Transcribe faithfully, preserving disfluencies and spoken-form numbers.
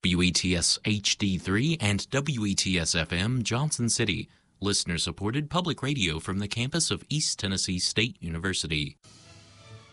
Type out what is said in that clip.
W E T S H D three and W E T S F M Johnson City, listener-supported public radio from the campus of East Tennessee State University.